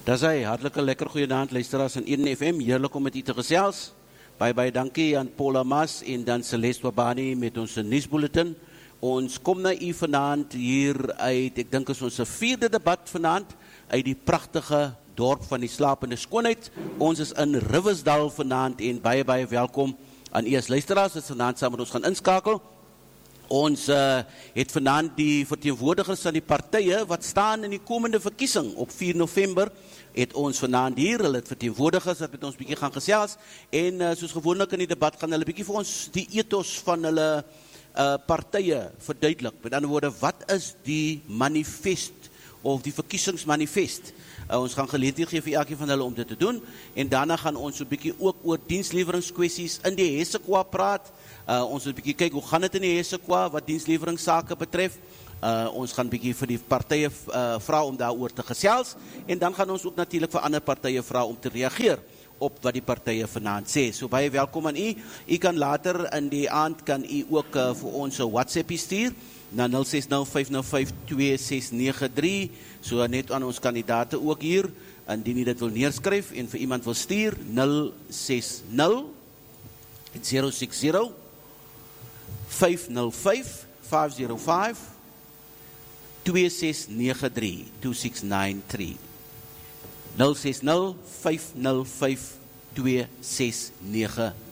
Dis hy, hartlike lekker goeienaand luisteraars in 1 FM, heerlik om met u te gesels. Baie dankie aan Paula Mas en dan Celeste Wabani met ons nuusbulletin. Ons kom na u vanaand hier uit, ek dink is ons 4de debat vanaand, uit die pragtige dorp van die slapende skoonheid. Ons is in Riversdal vanaand en baie welkom aan u as luisteraars, wat vanaand saam met ons gaan inskakel. Ons het vanaand die verteenwoordigers van die partye wat staan in die komende verkiesing op 4 November, het ons vanaand hier, hulle het verteenwoordigers wat met ons bietjie gaan gesels, en soos gewoonlik in die debat gaan hulle bietjie vir ons die ethos van hulle partye verduidelik. Met ander woorde, wat is die manifest of die verkiesingsmanifest? Ons gaan geleentheid gee vir elkeen van hulle om dit te doen, en daarna gaan ons so bietjie ook oor diensleweringskwessies in die Hessequa praat. Ons wil bietjie kyk hoe gaan dit in die Hessequa wat diensleweringsake betref. Ons gaan bietjie vir die partye vra om daaroor te gesels, en dan gaan ons ook natuurlik vir ander partye vra om te reageer op wat die partye vanaand sê. So baie welkom aan u. U kan later in die aand kan u ook vir ons 'n WhatsApp stuur na 0605052693, so net aan ons kandidate ook hier, indien jy dit wil neerskryf en vir iemand wil stuur, 060 505 505 2693 2693 060 505 2693